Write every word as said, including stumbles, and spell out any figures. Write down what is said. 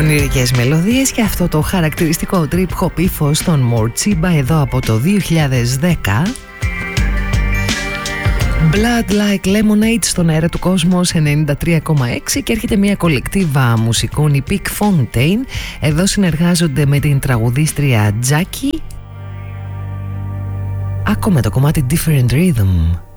Ονειρικές μελωδίες και αυτό το χαρακτηριστικό trip hop ύφος των Morcheeba εδώ από το δύο χιλιάδες δέκα. Blood Like Lemonade στον αέρα του κόσμου ενενήντα τρία κόμμα έξι και έρχεται μια κολεκτίβα μουσικών, η Peak Fontaine. Εδώ συνεργάζονται με την τραγουδίστρια Jackie. Ακόμα το κομμάτι Different Rhythm.